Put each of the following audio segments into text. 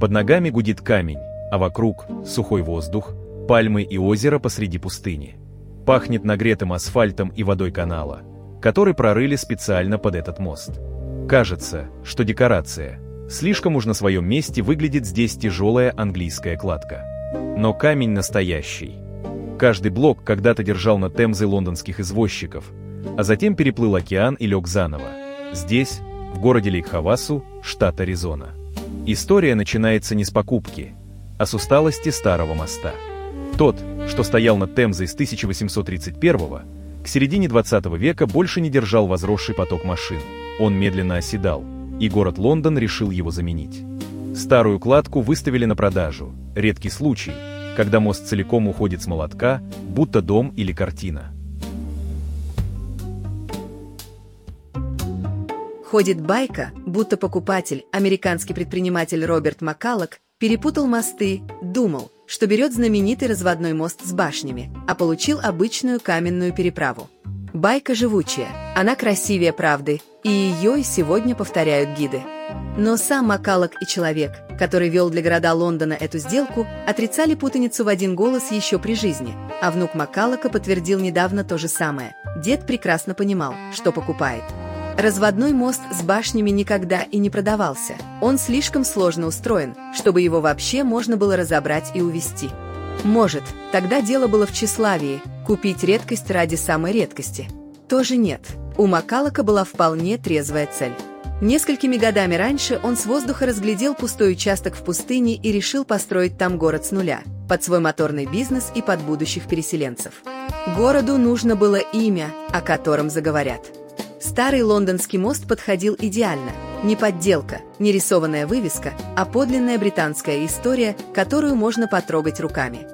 Под ногами гудит камень, а вокруг сухой воздух, пальмы и озеро посреди пустыни. Пахнет нагретым асфальтом и водой канала, который прорыли специально под этот мост. Кажется, что декорация. Слишком уж на своем месте выглядит здесь тяжелая английская кладка. Но камень настоящий. Каждый блок когда-то держал над Темзой лондонских извозчиков, а затем переплыл океан и лег заново. Здесь, в городе Лейк-Хавасу, штат Аризона. История начинается не с покупки, а с усталости старого моста. Тот, что стоял над Темзой с 1831-го, к середине 20 века больше не держал возросший поток машин. Он медленно оседал, и город Лондон решил его заменить. Старую кладку выставили на продажу. Редкий случай, когда мост целиком уходит с молотка, будто дом или картина. Ходит байка, будто покупатель, американский предприниматель Роберт Маккаллок, перепутал мосты, думал, что берет знаменитый разводной мост с башнями, а получил обычную каменную переправу. Байка живучая, она красивее правды, и ее и сегодня повторяют гиды. Но сам Маккаллок и человек, который вел для города Лондона эту сделку, отрицали путаницу в один голос еще при жизни, а внук Маккаллока подтвердил недавно то же самое. Дед прекрасно понимал, что покупает. Разводной мост с башнями никогда и не продавался. Он слишком сложно устроен, чтобы его вообще можно было разобрать и увезти. Может, тогда дело было в тщеславии, купить редкость ради самой редкости. Тоже нет. У Маккаллока была вполне трезвая цель. Несколькими годами раньше он с воздуха разглядел пустой участок в пустыне и решил построить там город с нуля, под свой моторный бизнес и под будущих переселенцев. Городу нужно было имя, о котором заговорят. Старый лондонский мост подходил идеально. Не подделка, не рисованная вывеска, а подлинная британская история, которую можно потрогать руками.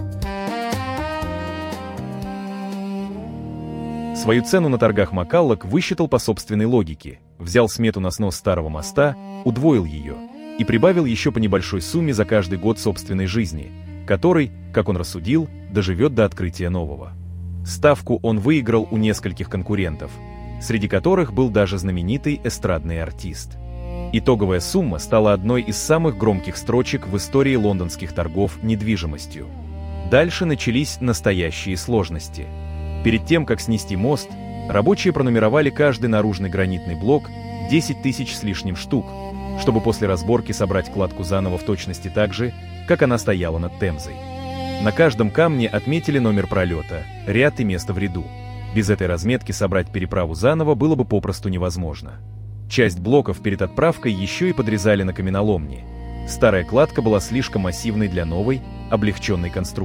Свою цену на торгах Маккаллок высчитал по собственной логике, взял смету на снос старого моста, удвоил ее и прибавил еще по небольшой сумме за каждый год собственной жизни, который, как он рассудил, доживет до открытия нового. Ставку он выиграл у нескольких конкурентов, среди которых был даже знаменитый эстрадный артист. Итоговая сумма стала одной из самых громких строчек в истории лондонских торгов недвижимостью. Дальше начались настоящие сложности. Перед тем, как снести мост, рабочие пронумеровали каждый наружный гранитный блок 10 тысяч с лишним штук, чтобы после разборки собрать кладку заново в точности так же, как она стояла над Темзой. На каждом камне отметили номер пролета, ряд и место в ряду. Без этой разметки собрать переправу заново было бы попросту невозможно. Часть блоков перед отправкой еще и подрезали на каменоломне. Старая кладка была слишком массивной для новой, облегченной конструкции.